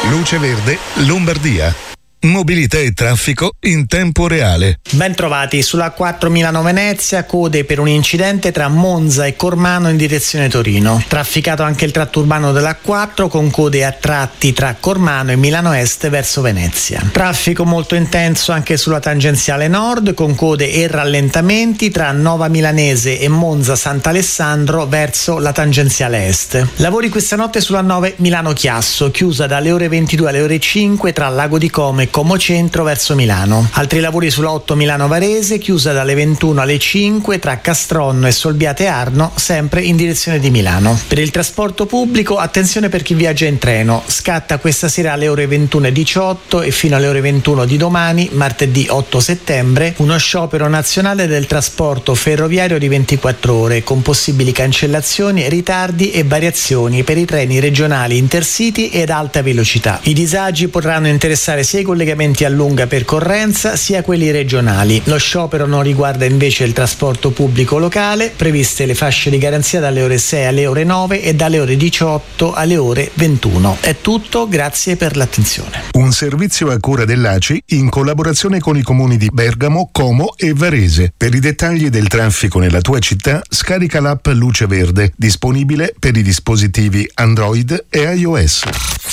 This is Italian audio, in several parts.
Luce Verde, Lombardia. Mobilità e traffico in tempo reale. Ben trovati sulla A4 Milano-Venezia, code per un incidente tra Monza e Cormano in direzione Torino. Trafficato anche il tratto urbano della A4 con code a tratti tra Cormano e Milano Est verso Venezia. Traffico molto intenso anche sulla tangenziale nord con code e rallentamenti tra Nova Milanese e Monza Sant'Alessandro verso la tangenziale est. Lavori questa notte sulla 9 Milano-Chiasso, chiusa dalle ore 22 alle ore 5 tra Lago di Como e Como Centro verso Milano. Altri lavori sulla 8 Milano-Varese, chiusa dalle 21 alle 5 tra Castronno e Solbiate Arno, sempre in direzione di Milano. Per il trasporto pubblico, attenzione per chi viaggia in treno. Scatta questa sera alle ore 21:18 e fino alle ore 21 di domani, martedì 8 settembre, uno sciopero nazionale del trasporto ferroviario di 24 ore, con possibili cancellazioni, ritardi e variazioni per i treni regionali Intercity ed alta velocità. I disagi potranno interessare sia i collegamenti a lunga percorrenza sia quelli regionali. Lo sciopero non riguarda invece il trasporto pubblico locale, previste le fasce di garanzia dalle ore 6 alle ore 9 e dalle ore 18 alle ore 21. È tutto, grazie per l'attenzione. Un servizio a cura dell'ACI in collaborazione con i comuni di Bergamo, Como e Varese. Per i dettagli del traffico nella tua città, scarica l'app Luce Verde, disponibile per i dispositivi Android e iOS.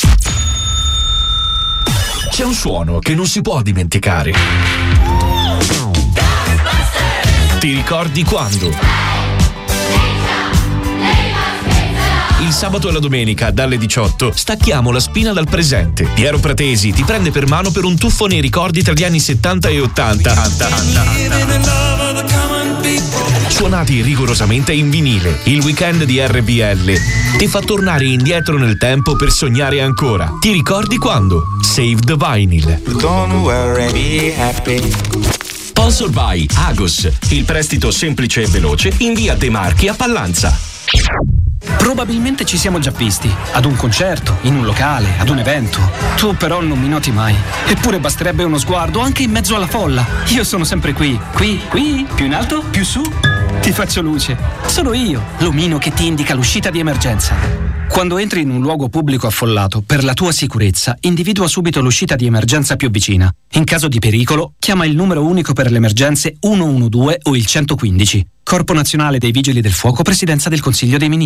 C'è un suono che non si può dimenticare. Ti ricordi quando? Il sabato e la domenica, dalle 18, stacchiamo la spina dal presente. Piero Pratesi ti prende per mano per un tuffo nei ricordi tra gli anni 70 e 80. Suonati rigorosamente in vinile. Il weekend di RBL ti fa tornare indietro nel tempo per sognare ancora. Ti ricordi quando? Save the Vinyl. Don't worry, be happy. Sponsor by Agos, il prestito semplice e veloce in via De Marchi a Pallanza. Probabilmente ci siamo già visti, ad un concerto, in un locale, ad un evento. Tu però non mi noti mai. Eppure basterebbe uno sguardo anche in mezzo alla folla. Io sono sempre qui, più in alto, più su. Ti faccio luce. Sono io, l'omino che ti indica l'uscita di emergenza. Quando entri in un luogo pubblico affollato, per la tua sicurezza, individua subito l'uscita di emergenza più vicina. In caso di pericolo, chiama il numero unico per le emergenze 112 o il 115. Corpo Nazionale dei Vigili del Fuoco, Presidenza del Consiglio dei Ministri.